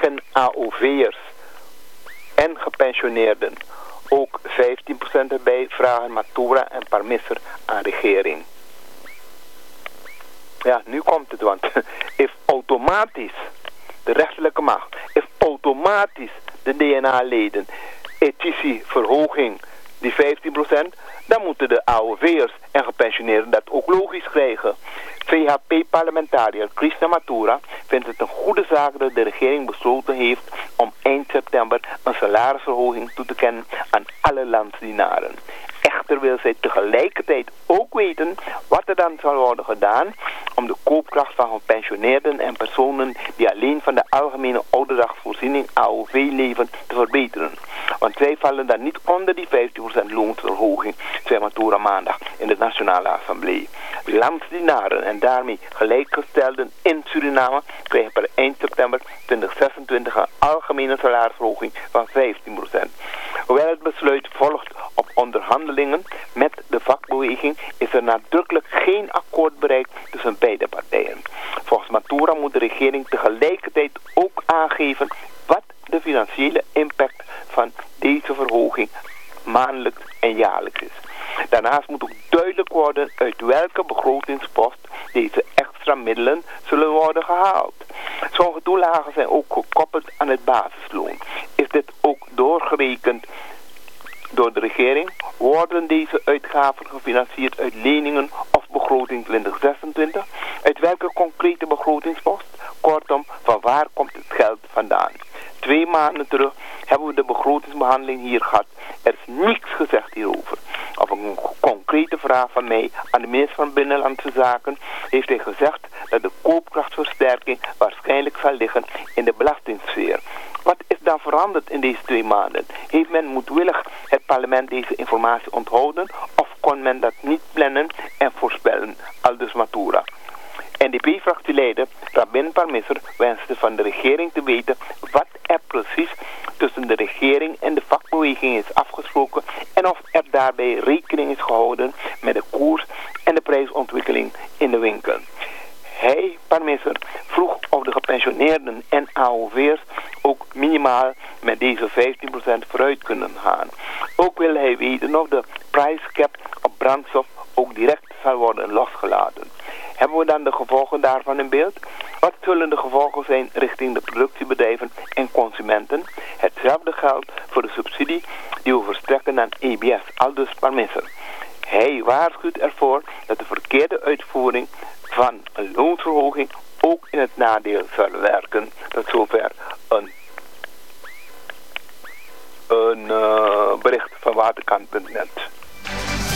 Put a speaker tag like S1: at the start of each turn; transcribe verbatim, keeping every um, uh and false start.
S1: eigen A O V'ers en gepensioneerden ook vijftien procent erbij, vragen Matura en Parmisser aan regering. Ja, nu komt het, want if automatisch de rechterlijke macht, if automatisch de D N A-leden ethici verhoging die vijftien procent, dan moeten de A O V'ers en gepensioneerden dat ook logisch krijgen. V H P-parlementariër Krishna Matura vindt het een goede zaak dat de regering besloten heeft om eind september een salarisverhoging toe te kennen aan alle landsdienaren. Echter wil zij tegelijkertijd ook weten wat er dan zal worden gedaan om de koopkracht van gepensioneerden en personen die alleen van de algemene ouderdagsvoorziening A O V leven te verbeteren. Want zij vallen dan niet onder die vijftien procent loonsverhoging, zei Matura maandag in de Nationale Assemblée. Landsdienaren en daarmee gelijkgestelden in Suriname krijgen per eind september tweeduizend zesentwintig een algemene salarisverhoging van vijftien procent. Hoewel het besluit volgt op onderhandelingen met de vakbeweging, is er nadrukkelijk geen akkoord bereikt tussen beide partijen. Volgens Matura moet de regering tegelijkertijd ook aangeven wat de financiële impact van deze verhoging maandelijks en jaarlijks is. Daarnaast moet ook duidelijk worden uit welke begrotingspost deze extra middelen zullen worden gehaald. Sommige toelagen zijn ook gekoppeld aan het basisloon. Is dit ook doorgerekend door de regering? Worden deze uitgaven gefinancierd uit leningen of begroting twintig zesentwintig? Uit welke concrete begrotingspost? Kortom, van waar komt het geld vandaan? Twee maanden terug hebben we de begrotingsbehandeling hier gehad. Er is niets gezegd hierover. Op een concrete vraag van mij aan de minister van Binnenlandse Zaken heeft hij gezegd dat de koopkrachtversterking waarschijnlijk zal liggen in de belastingsfeer. Wat is dan veranderd in deze twee maanden? Heeft men moedwillig het parlement deze informatie onthouden of kon men dat niet plannen en voorspellen? Aldus Matura. N D P-fractieleider Rabin Parmisser wenste van de regering te weten wat er precies tussen de regering en de vakbeweging is afgesproken en of er daarbij rekening is gehouden met de koers en de prijsontwikkeling in de winkel. Hij, Parmisser, vroeg of de gepensioneerden en A O V'ers ook minimaal met deze vijftien procent vooruit kunnen gaan. Ook wil hij weten of de price cap op brandstof ook direct zal worden losgelaten. Hebben we dan de gevolgen daarvan in beeld? Wat zullen de gevolgen zijn richting de productiebedrijven en consumenten? Hetzelfde geldt voor de subsidie die we verstrekken aan E B S, aldus Parmisser. Hij waarschuwt ervoor dat de verkeerde uitvoering van een loonsverhoging ook in het nadeel zal werken. Tot zover een, een uh, bericht van waterkant punt net.